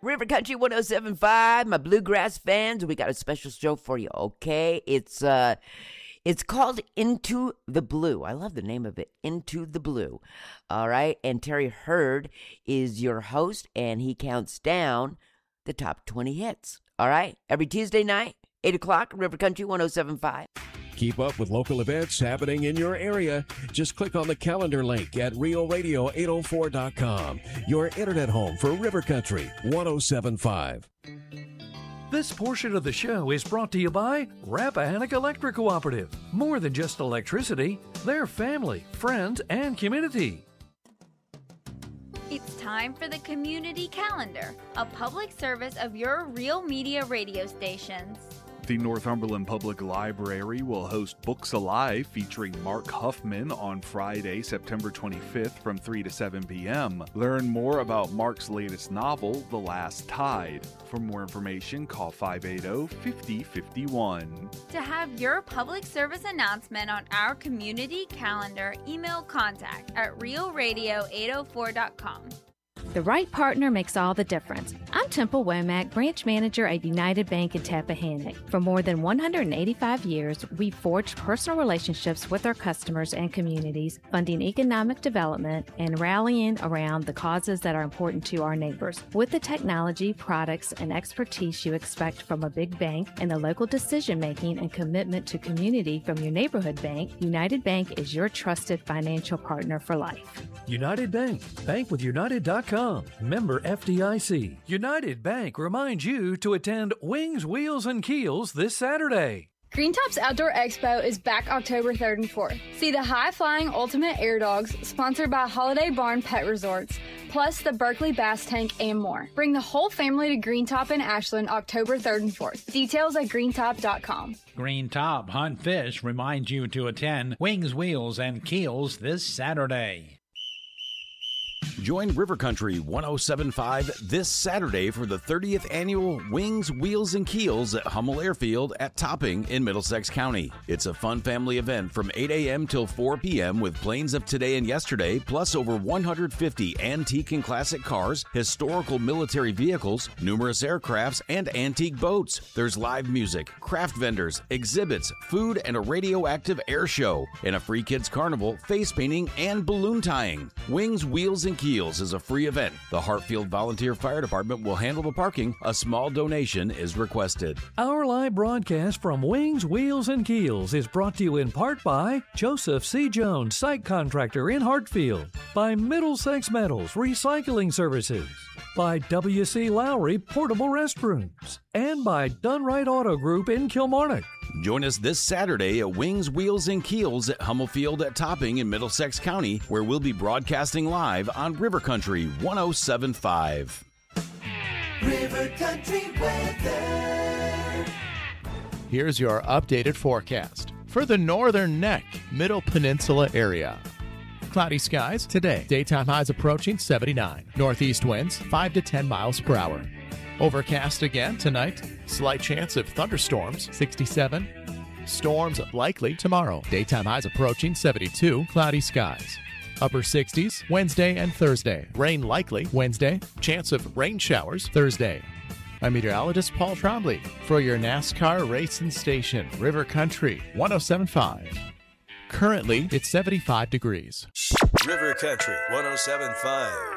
River Country 107.5, my bluegrass fans, we got a special show for you, okay? It's called Into the Blue. I love the name of it, Into the Blue. All right, and Terry Hurd is your host, and he counts down the top 20 hits. All right, every Tuesday night, 8 o'clock, River Country 107.5. Keep up with local events happening in your area. Just click on the calendar link at RioRadio804.com, your internet home for River Country 107.5. This portion of the show is brought to you by Rappahannock Electric Cooperative. More than just electricity, they're family, friends, and community. It's time for the Community Calendar, a public service of your Real Media radio stations. The Northumberland Public Library will host Books Alive featuring Mark Huffman on Friday, September 25th from 3 to 7 p.m. Learn more about Mark's latest novel, The Last Tide. For more information, call 580-5051. To have your public service announcement on our community calendar, email contact at realradio804.com. The right partner makes all the difference. I'm Temple Womack, branch manager at United Bank in Tappahannock. For more than 185 years, we've forged personal relationships with our customers and communities, funding economic development and rallying around the causes that are important to our neighbors. With the technology, products, and expertise you expect from a big bank and the local decision-making and commitment to community from your neighborhood bank, United Bank is your trusted financial partner for life. United Bank. Bankwithunited.com. Member FDIC. United Bank reminds you to attend Wings, Wheels, and Keels this Saturday. Greentop's Outdoor Expo is back October 3rd and 4th. See the high-flying Ultimate Air Dogs, sponsored by Holiday Barn Pet Resorts, plus the Berkeley Bass Tank and more. Bring the whole family to Greentop in Ashland October 3rd and 4th. Details at greentop.com. Greentop Hunt Fish reminds you to attend Wings, Wheels, and Keels this Saturday. Join River Country 107.5 this Saturday for the 30th annual Wings, Wheels, and Keels at Hummel Airfield at Topping in Middlesex County. It's a fun family event from 8 a.m. till 4 p.m. with planes of today and yesterday, plus over 150 antique and classic cars, historical military vehicles, numerous aircrafts, and antique boats. There's live music, craft vendors, exhibits, food, and a radioactive air show, and a free kids carnival, face painting, and balloon tying. Wings, Wheels, and Keels is a free event. The Hartfield Volunteer Fire Department will handle the parking. A small donation is requested. Our live broadcast from Wings, Wheels, and Keels is brought to you in part by Joseph C. Jones, site contractor in Hartfield, by Middlesex Metals Recycling Services, by W.C. Lowry Portable Restrooms, and by Dunright Auto Group in Kilmarnock. Join us this Saturday at Wings, Wheels, and Keels at Hummel Field at Topping in Middlesex County, where we'll be broadcasting live on River Country 107.5. River Country weather. Here's your updated forecast for the northern neck, Middle Peninsula area. Cloudy skies today. Daytime highs approaching 79. Northeast winds 5 to 10 miles per hour. Overcast again tonight. Slight chance of thunderstorms, 67. Storms likely tomorrow. Daytime highs approaching 72. Cloudy skies. Upper 60s Wednesday and Thursday. Rain likely Wednesday. Chance of rain showers Thursday. I'm meteorologist Paul Trombley for your NASCAR racing station, River Country 107.5. Currently, it's 75 degrees. River Country 107.5.